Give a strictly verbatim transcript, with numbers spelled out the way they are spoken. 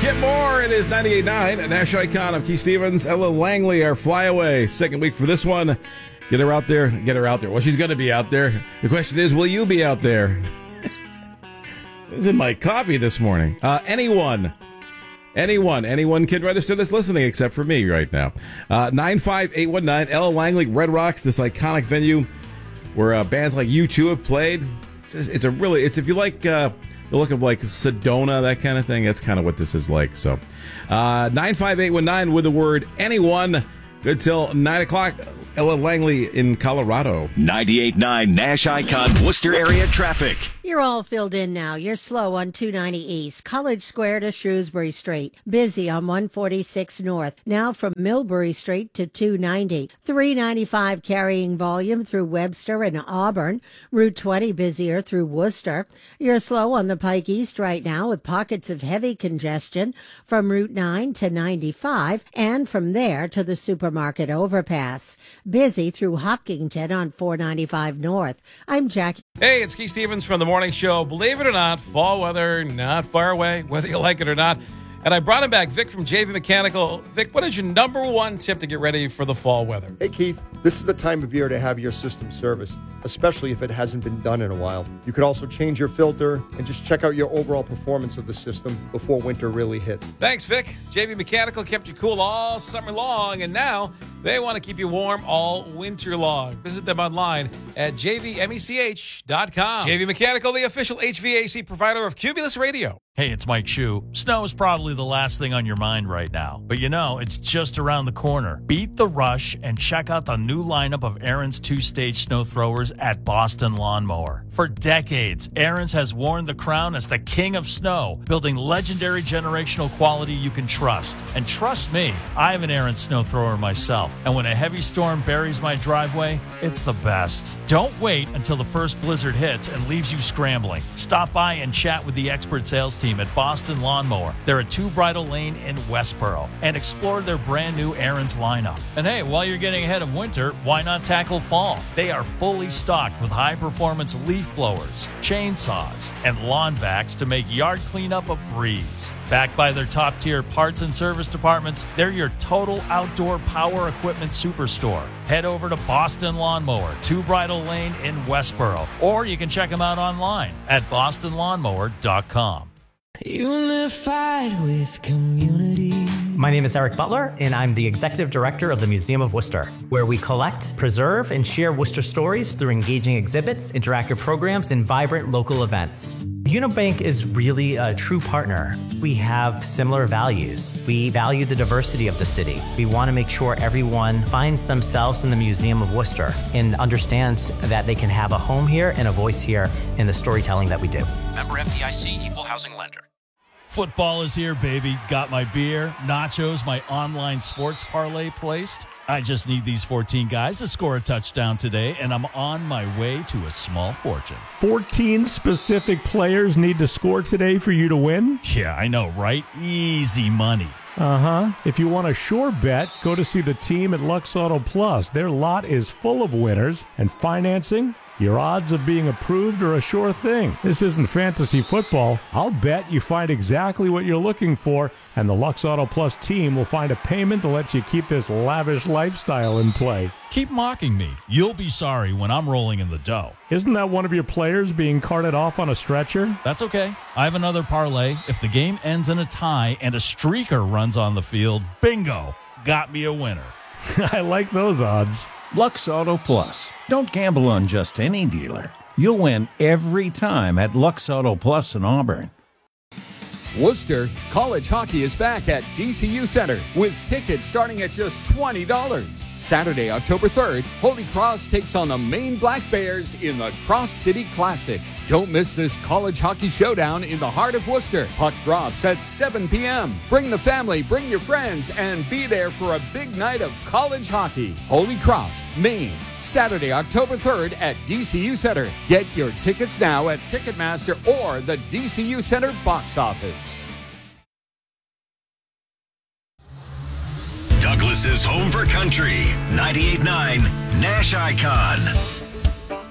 Kip Moore, it is ninety-eight point nine. Nash Icon. I'm Keith Stevens. Ella Langley, our flyaway. Second week for this one. Get her out there. Get her out there. Well, she's going to be out there. The question is, will you be out there? This is in my coffee this morning. Uh, anyone. Anyone. Anyone can register that's listening except for me right now. Uh, nine five eight one nine. Ella Langley, Red Rocks, this iconic venue where uh, bands like U two have played. It's, it's a really, it's if you like uh, the look of like Sedona, that kind of thing, that's kind of what this is like. So uh, nine five eight one nine with the word anyone. Good till nine o'clock. Ella Langley in Colorado. ninety-eight point nine Nash Icon Worcester area traffic. You're all filled in now. You're slow on two ninety East, College Square to Shrewsbury Street. Busy on one forty-six North. Now from Millbury Street to two ninety. three ninety-five carrying volume through Webster and Auburn. Route twenty busier through Worcester. You're slow on the Pike East right now with pockets of heavy congestion from Route nine to ninety-five and from there to the supermarket overpass. Busy through Hopkinton on four ninety-five North. I'm Jackie. Hey, it's Keith Stevens from The Morning Show. Believe it or not, fall weather not far away, whether you like it or not. And I brought him back, Vic from J V Mechanical. Vic, what is your number one tip to get ready for the fall weather? Hey, Keith, this is the time of year to have your system serviced, especially if it hasn't been done in a while. You could also change your filter and just check out your overall performance of the system before winter really hits. Thanks, Vic. J V Mechanical kept you cool all summer long, and now they want to keep you warm all winter long. Visit them online at j v mech dot com. J V Mechanical, the official H V A C provider of Cumulus Radio. Hey, it's Mike Shue. Snow is probably the last thing on your mind right now. But you know, it's just around the corner. Beat the rush and check out the new lineup of Ariens two-stage snow throwers at Boston Lawnmower. For decades, Ariens has worn the crown as the king of snow, building legendary generational quality you can trust. And trust me, I have an Ariens snow thrower myself. And when a heavy storm buries my driveway, it's the best. Don't wait until the first blizzard hits and leaves you scrambling. Stop by and chat with the expert sales team at Boston Lawnmower. They're at Two Bridle Lane in Westboro, and explore their brand new Ariens lineup. And hey, while you're getting ahead of winter, why not tackle fall? They are fully stocked with high-performance leaf blowers, chainsaws, and lawn vacs to make yard cleanup a breeze. Backed by their top-tier parts and service departments, they're your total outdoor power equipment superstore. Head over to Boston Lawnmower, Two Bridle Lane in Westboro, or you can check them out online at boston lawnmower dot com. Unified with community. My name is Eric Butler, and I'm the Executive Director of the Museum of Worcester, where we collect, preserve, and share Worcester stories through engaging exhibits, interactive programs, and vibrant local events. Unibank is really a true partner. We have similar values. We value the diversity of the city. We want to make sure everyone finds themselves in the Museum of Worcester and understands that they can have a home here and a voice here in the storytelling that we do. Member F D I C, Equal Housing Lender. Football is here, baby. Got my beer, nachos, my online sports parlay placed. I just need these fourteen guys to score a touchdown today, and I'm on my way to a small fortune. fourteen specific players need to score today for you to win? Yeah, I know, right? Easy money. Uh-huh. If you want a sure bet, go to see the team at Lux Auto Plus. Their lot is full of winners, and financing, your odds of being approved are a sure thing. This isn't fantasy football. I'll bet you find exactly what you're looking for, and the Lux Auto Plus team will find a payment to let you keep this lavish lifestyle in play. Keep mocking me. You'll be sorry when I'm rolling in the dough. Isn't that one of your players being carted off on a stretcher? That's okay. I have another parlay. If the game ends in a tie and a streaker runs on the field, bingo, got me a winner. I like those odds. Lux Auto Plus. Don't gamble on just any dealer. You'll win every time at Lux Auto Plus in Auburn. Worcester, college hockey is back at D C U Center with tickets starting at just twenty dollars. Saturday, October third, Holy Cross takes on the Maine Black Bears in the Cross City Classic. Don't miss this college hockey showdown in the heart of Worcester. Puck drops at seven p.m. Bring the family, bring your friends, and be there for a big night of college hockey. Holy Cross, Maine, Saturday, October third at D C U Center. Get your tickets now at Ticketmaster or the D C U Center box office. Douglas's home for country. ninety-eight point nine Nash Icon.